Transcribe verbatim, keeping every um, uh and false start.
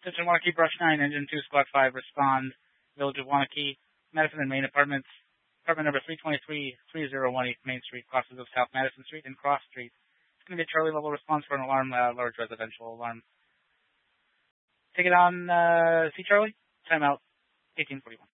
Attention Wanakee, Brush nine, Engine two, Squad five, respond. Village of Wanakee, Madison and Main Apartments, apartment number three twenty-three, three oh one eight Main Street, crosses of South Madison Street and Cross Street. It's going to be a Charlie level response for an alarm, uh, large residential alarm. Take it on, uh, C Charlie, timeout, eighteen forty-one.